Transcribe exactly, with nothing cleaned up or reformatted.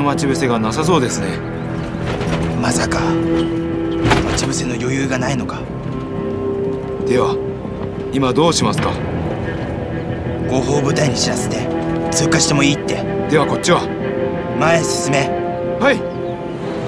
待ち伏せがなさそうですね。 まさか待ち伏せの余裕がないのか。 では今どうしますか？ 後方部隊に知らせて通過してもいいって。 ではこっちは。 前へ進め。 はい。